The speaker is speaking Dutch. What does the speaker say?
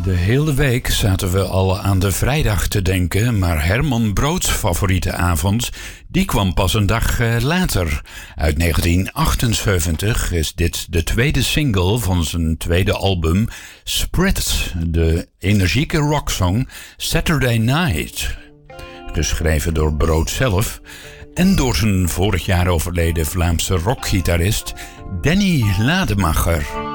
De hele week zaten we al aan de vrijdag te denken, maar Herman Brood's favoriete avond, die kwam pas een dag later. Uit 1978 is dit de tweede single van zijn tweede album Spread, de energieke rocksong Saturday Night. Geschreven door Brood zelf en door zijn vorig jaar overleden Vlaamse rockgitarist Danny Lademacher.